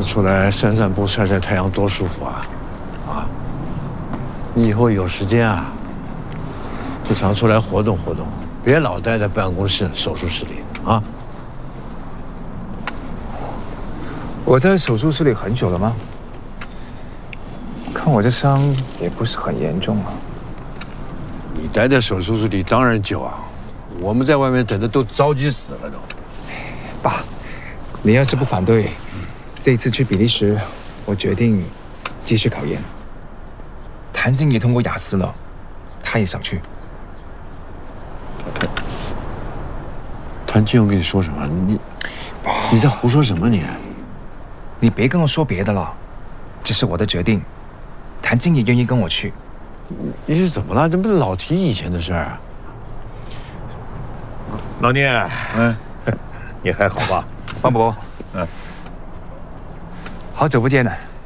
出来散散步、晒晒太阳，多舒服啊！啊，你以后有时间啊，就常出来活动活动，别老待在办公室、手术室里啊。 我在手术室里很久了吗？看我这伤也不是很严重啊。 你待在手术室里当然久啊，我们在外面等的都着急死了都。 爸，你要是不反对，这一次去比利时，我决定继续考研。谭静也通过雅思了，他也想去。 谭金勇跟你说什么？你在胡说什么你？ 你别跟我说别的了，这是我的决定。谭静也愿意跟我去。 你是怎么了？怎么老提以前的事儿？ 老聂，你还好吧？ 方伯，好久不见了。